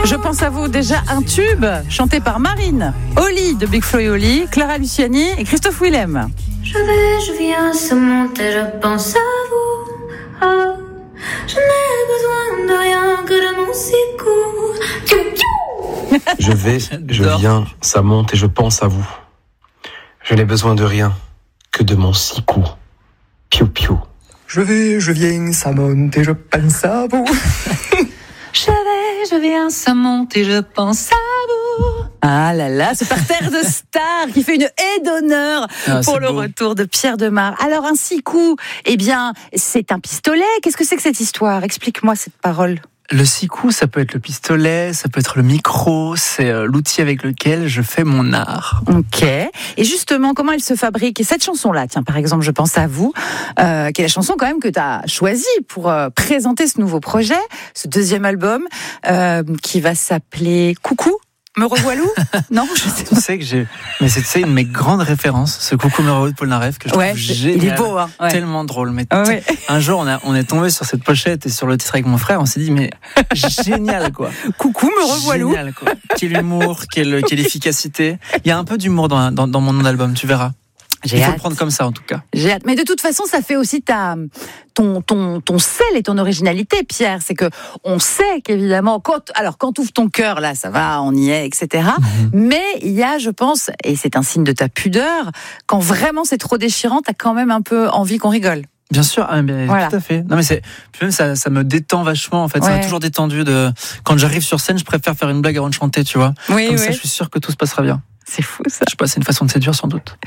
Je pense à vous, déjà un tube chanté par Marine, Oli de Big Flo et Oli, Clara Luciani et Christophe Willem. Je viens, ça monte et je pense à vous. Oh, je n'ai besoin de rien que de mon sicou. Je viens, ça monte et je pense à vous. Je n'ai besoin de rien que de mon sicou. Piou piou. Je viens, ça monte et je pense à vous. Je viens, ça monte et je pense à vous. Ah là là, ce parterre de stars qui fait une haie d'honneur pour le retour de Pierre Demar. Alors un sicou, eh bien, c'est un pistolet. Qu'est-ce que c'est que cette histoire ? Explique-moi cette parole. Le sicou, ça peut être le pistolet, ça peut être le micro, c'est l'outil avec lequel je fais mon art. Ok. Et justement, comment elle se fabrique ? Et cette chanson-là, tiens, par exemple, je pense à vous, qui est la chanson quand même que tu as choisie pour présenter ce nouveau projet, ce deuxième album, qui va s'appeler Coucou. Me revoilou ? Non, je sais pas. Tu sais que mais c'est une de mes grandes références, ce Coucou me revoilou de Polnareff, que je trouve génial. Il est beau, hein. Ouais. Tellement drôle. Mais Ouais. un jour, on est tombé sur cette pochette et sur le titre avec mon frère, on s'est dit, mais génial, quoi. Coucou, me revoilou. Génial, quoi. Quel humour, quelle efficacité. Il y a un peu d'humour dans mon nom d'album, tu verras. Il faut le prendre comme ça, en tout cas. J'ai hâte. Mais de toute façon, ça fait aussi ton sel et ton originalité, Pierre. C'est que on sait qu'évidemment, quand ouvre ton cœur, là, ça va, on y est, etc. Mais il y a, je pense, et c'est un signe de ta pudeur, quand vraiment c'est trop déchirant, t'as quand même un peu envie qu'on rigole. Bien sûr, voilà. Tout à fait. Non mais même ça me détend vachement en fait. Ouais. Ça m'a toujours détendu quand j'arrive sur scène, je préfère faire une blague avant de chanter, tu vois. Oui, comme ça, je suis sûr que tout se passera bien. C'est fou ça. Je sais pas, c'est une façon de séduire sans doute.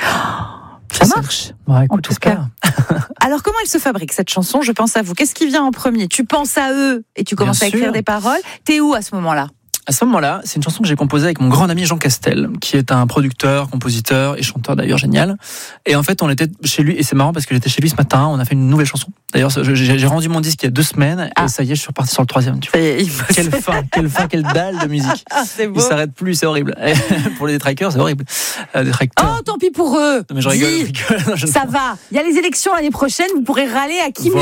Ça marche. Ouais, écoute, en tout cas. Alors, comment elle se fabrique cette chanson ? Je pense à vous. Qu'est-ce qui vient en premier ? Tu penses à eux et tu commences à écrire des paroles. T'es où à ce moment-là ? À ce moment-là, c'est une chanson que j'ai composée avec mon grand ami Jean Castel, qui est un producteur, compositeur et chanteur d'ailleurs génial. Et en fait, on était chez lui, et c'est marrant parce que j'étais chez lui ce matin, on a fait une nouvelle chanson. D'ailleurs, j'ai rendu mon disque il y a 2 semaines, et ça y est, je suis reparti sur le 3e. Tu vois. Quelle dalle de musique. C'est beau. Il s'arrête plus, c'est horrible. Et pour les détraqueurs, c'est horrible. Oh, tant pis pour eux. Non, mais je rigole. Ça va. Il y a les élections l'année prochaine, vous pourrez râler à qui mieux.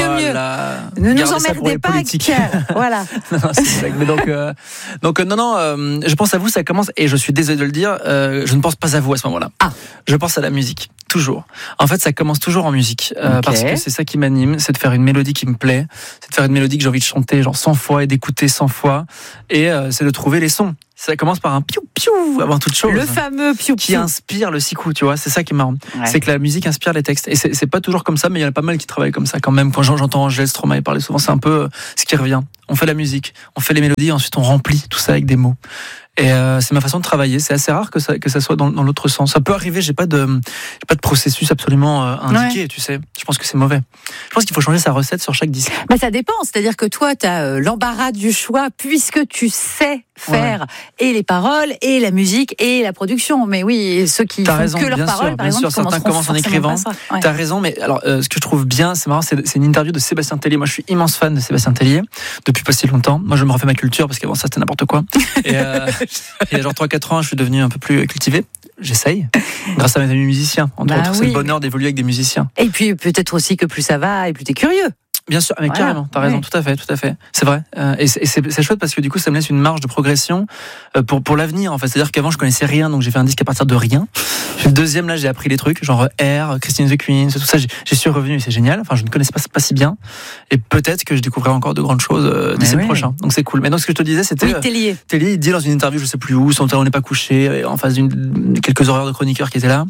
Ne nous emmerdez pas. Voilà. Non, c'est mais donc non, je pense à vous, ça commence, et je suis désolé de le dire, je ne pense pas à vous à ce moment-là. Je pense à la musique, toujours. En fait, ça commence toujours en musique, parce que c'est ça qui m'anime, c'est de faire une mélodie qui me plaît, c'est de faire une mélodie que j'ai envie de chanter genre 100 fois et d'écouter 100 fois, et c'est de trouver les sons. Ça commence par un piou-piou avant toute chose. Le fameux piou-piou. Qui inspire le sicou, tu vois, c'est ça qui est marrant. Ouais. C'est que la musique inspire les textes. Et c'est pas toujours comme ça, mais il y en a pas mal qui travaillent comme ça quand même. Quand j'entends Angèle Stromae parler souvent, c'est un peu ce qui revient. On fait la musique, on fait les mélodies, ensuite on remplit tout ça avec des mots. Et c'est ma façon de travailler. C'est assez rare que ça soit dans l'autre sens. Ça peut arriver, j'ai pas de processus absolument indiqué, tu sais. Je pense que c'est mauvais. Je pense qu'il faut changer sa recette sur chaque disque. Bah ça dépend, c'est-à-dire que toi t'as l'embarras du choix puisque tu sais faire et les paroles et la musique et la production. Mais oui, ceux qui font que leurs paroles, par exemple, certains commencent en écrivant. T'as raison, mais alors ce que je trouve bien, c'est marrant, c'est une interview de Sébastien Tellier. Moi, je suis immense fan de Sébastien Tellier depuis pas si longtemps. Moi, je me refais ma culture parce qu'avant ça, c'était n'importe quoi. Et il y a genre 3-4 ans, je suis devenu un peu plus cultivé. J'essaye, grâce à mes amis musiciens. Entre autres, c'est le bonheur d'évoluer avec des musiciens. Et puis peut-être aussi que plus ça va et plus t'es curieux. Bien sûr, mais carrément, t'as raison, tout à fait. C'est vrai. Et c'est chouette parce que du coup, ça me laisse une marge de progression pour l'avenir, en fait. C'est-à-dire qu'avant, je connaissais rien, donc j'ai fait un disque à partir de rien. Puis le deuxième, là, j'ai appris les trucs, genre R, Christine the Queen, tout ça, j'y suis revenu et c'est génial. Enfin, je ne connaissais pas si bien. Et peut-être que je découvrirai encore de grandes choses d'ici le prochain. Donc c'est cool. Mais donc, ce que je te disais, c'était. Tellier, il dit dans une interview, je sais plus où, on n'est pas couché, en face quelques horreurs de chroniqueurs qui étaient là.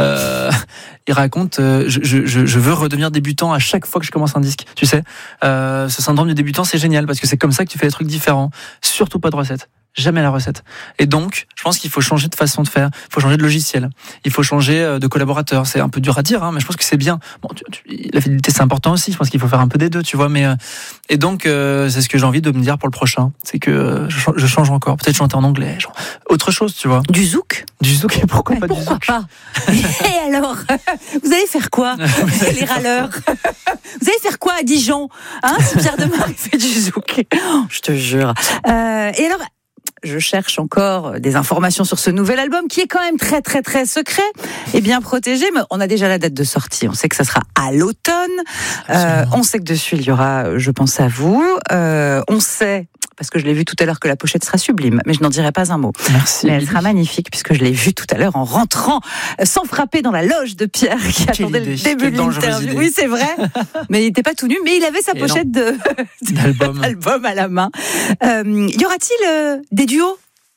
Il raconte, je veux redevenir débutant à chaque fois que je commence un disque. Tu sais, ce syndrome du débutant, c'est génial parce que c'est comme ça que tu fais des trucs différents. Surtout pas de recette. Jamais la recette. Et donc, je pense qu'il faut changer de façon de faire. Il faut changer de logiciel. Il faut changer de collaborateur. C'est un peu dur à dire, hein, mais je pense que c'est bien. Bon, la fidélité, c'est important aussi. Je pense qu'il faut faire un peu des deux, tu vois. Mais et donc, c'est ce que j'ai envie de me dire pour le prochain. C'est que je change encore. Peut-être chanter en anglais, genre autre chose, tu vois. Du zouk. Et pourquoi pas du zouk ? Pourquoi pas ? Et alors, vous allez faire quoi, les râleurs ? Vous allez faire quoi à Dijon, hein, si Pierre Demar fait du zouk ? Je te jure. Et alors. Je cherche encore des informations sur ce nouvel album qui est quand même très très très secret et bien protégé, mais on a déjà la date de sortie, on sait que ça sera à l'automne, on sait que dessus il y aura Je pense à vous, on sait parce que je l'ai vu tout à l'heure que la pochette sera sublime, mais je n'en dirai pas un mot. Merci. Mais elle sera magnifique puisque je l'ai vue tout à l'heure en rentrant, sans frapper dans la loge de Pierre qui attendait le début de l'interview. Oui, c'est vrai. Mais il n'était pas tout nu, mais il avait sa pochette d'album à la main. Y aura-t-il des duos ?